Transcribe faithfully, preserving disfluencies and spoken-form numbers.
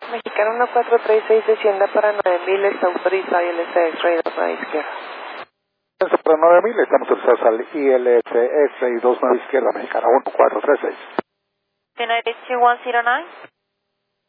Mexicano uno cuatro tres seis, descienda para nueve mil, está autorizado y el S X-Ray dos nueve izquierda. Para nueve mil, estamos autorizados al I L S X-Ray dos nueve izquierda, Mexicana uno cuatro tres seis. United two one zero nine.